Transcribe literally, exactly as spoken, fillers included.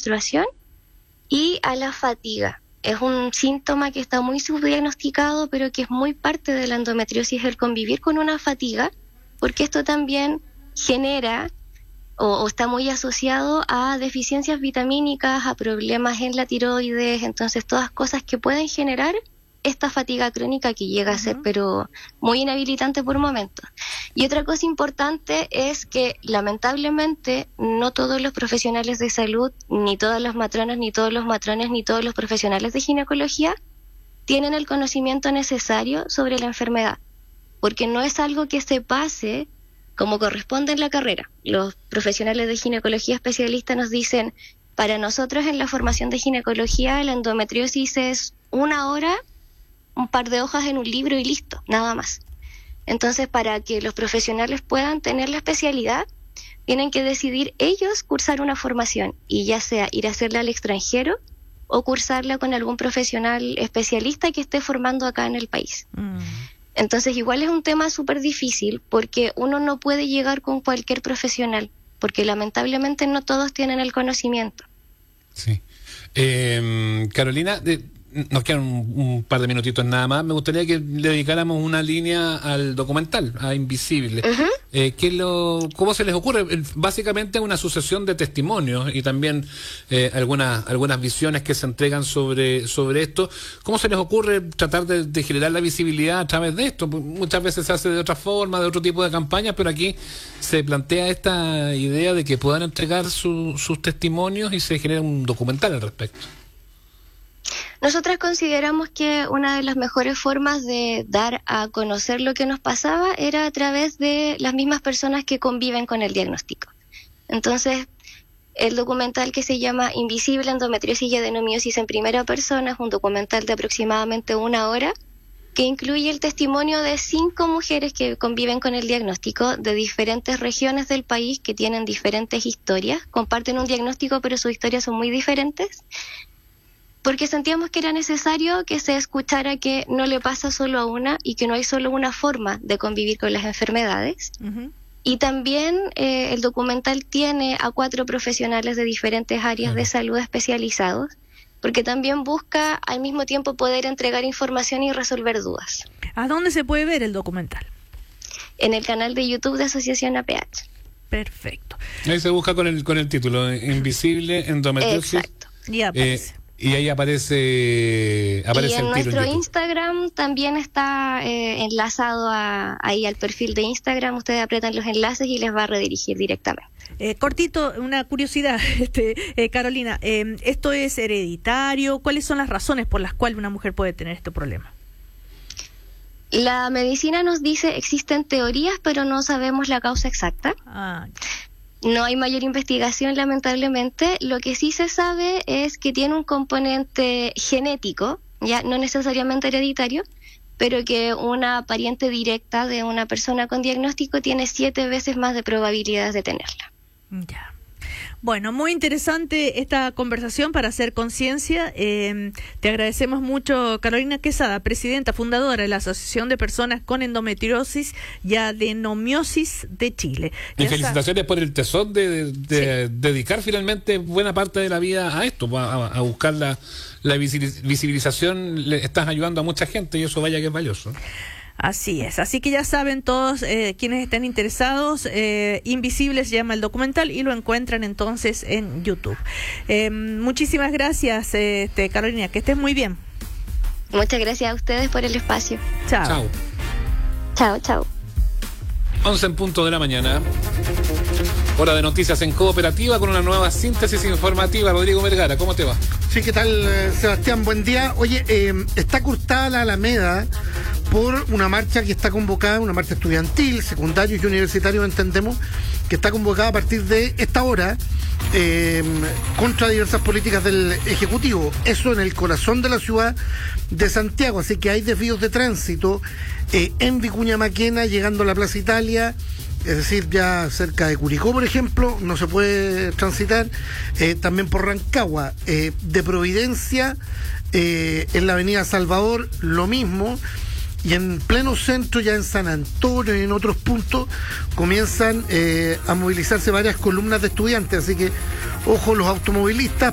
menstruación y a la fatiga. Es un síntoma que está muy subdiagnosticado, pero que es muy parte de la endometriosis el convivir con una fatiga, porque esto también genera o, o está muy asociado a deficiencias vitamínicas, a problemas en la tiroides, entonces todas cosas que pueden generar esta fatiga crónica que llega uh-huh. a ser pero muy inhabilitante por momentos. Y otra cosa importante es que lamentablemente no todos los profesionales de salud, ni todas las matronas, ni todos los matrones, ni todos los profesionales de ginecología tienen el conocimiento necesario sobre la enfermedad, porque no es algo que se pase como corresponde en la carrera. Los profesionales de ginecología especialistas nos dicen, para nosotros en la formación de ginecología la endometriosis es una hora, un par de hojas en un libro y listo, nada más. Entonces, para que los profesionales puedan tener la especialidad, tienen que decidir ellos cursar una formación, y ya sea ir a hacerla al extranjero o cursarla con algún profesional especialista que esté formando acá en el país. Mm. Entonces, igual es un tema súper difícil, porque uno no puede llegar con cualquier profesional, porque lamentablemente no todos tienen el conocimiento. Sí. Eh, Carolina, de... nos quedan un, un par de minutitos nada más. Me gustaría que le dedicáramos una línea al documental, a Invisible. Uh-huh. Eh, ¿qué lo, ¿Cómo se les ocurre? Básicamente una sucesión de testimonios y también eh, algunas algunas visiones que se entregan sobre sobre esto. ¿Cómo se les ocurre tratar de, de generar la visibilidad a través de esto? Muchas veces se hace de otra forma, de otro tipo de campañas, pero aquí se plantea esta idea de que puedan entregar su, sus testimonios y se genera un documental al respecto. Nosotras consideramos que una de las mejores formas de dar a conocer lo que nos pasaba era a través de las mismas personas que conviven con el diagnóstico. Entonces, el documental que se llama Invisible, endometriosis y adenomiosis en primera persona es un documental de aproximadamente una hora que incluye el testimonio de cinco mujeres que conviven con el diagnóstico de diferentes regiones del país que tienen diferentes historias, comparten un diagnóstico pero sus historias son muy diferentes, porque sentíamos que era necesario que se escuchara que no le pasa solo a una y que no hay solo una forma de convivir con las enfermedades. Uh-huh. Y también eh, el documental tiene a cuatro profesionales de diferentes áreas uh-huh. de salud especializados, porque también busca al mismo tiempo poder entregar información y resolver dudas. ¿A dónde se puede ver el documental? En el canal de YouTube de Asociación A P H. Perfecto. Ahí se busca con el con el título, Invisible, endometriosis. Exacto. Y aparece. Eh, Y ahí aparece, aparece y en el nuestro en Instagram también está eh, enlazado a, ahí al perfil de Instagram. Ustedes aprietan los enlaces y les va a redirigir directamente. Eh, cortito, una curiosidad, este, eh, Carolina, eh, ¿esto es hereditario? ¿Cuáles son las razones por las cuales una mujer puede tener este problema? La medicina nos dice existen teorías, pero no sabemos la causa exacta. Ah. No hay mayor investigación, lamentablemente. Lo que sí se sabe es que tiene un componente genético, ya no necesariamente hereditario, pero que una pariente directa de una persona con diagnóstico tiene siete veces más de probabilidades de tenerla. Ya. Bueno, muy interesante esta conversación para hacer conciencia. Eh, te agradecemos mucho, Carolina Quesada, presidenta fundadora de la Asociación de Personas con Endometriosis y Adenomiosis de Chile. Y ya felicitaciones está. por el tesón de, de, sí. dedicar finalmente buena parte de la vida a esto, a, a buscar la, la visibilización. Le estás ayudando a mucha gente y eso vaya que es valioso. Así es, así que ya saben todos eh, quienes estén interesados, eh, Invisible se llama el documental y lo encuentran entonces en YouTube. Eh, muchísimas gracias, eh, este, Carolina, que estés muy bien. Muchas gracias a ustedes por el espacio. Chao. Chao. Chao, chao. once en punto de la mañana. Hora de noticias en Cooperativa con una nueva síntesis informativa. Rodrigo Vergara, ¿cómo te va? Sí, ¿qué tal, Sebastián? Buen día. Oye, eh, está cortada la Alameda por una marcha que está convocada, una marcha estudiantil, secundarios y universitarios, entendemos, que está convocada a partir de esta hora eh, contra diversas políticas del Ejecutivo. Eso en el corazón de la ciudad de Santiago, así que hay desvíos de tránsito eh, en Vicuña Maquena, llegando a la Plaza Italia, es decir, ya cerca de Curicó, por ejemplo, no se puede transitar, eh, también por Rancagua, eh, de Providencia, eh, en la avenida Salvador, lo mismo, y en pleno centro, ya en San Antonio y en otros puntos, comienzan eh, a movilizarse varias columnas de estudiantes, así que ojo los automovilistas,